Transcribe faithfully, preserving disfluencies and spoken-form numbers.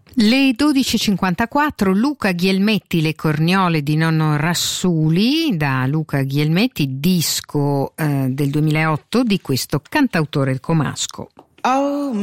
Le dodici e cinquantaquattro, Luca Ghielmetti, Le corniole di nonno Rassuli, da Luca Ghielmetti, disco eh, del duemilaotto di questo cantautore comasco. Oh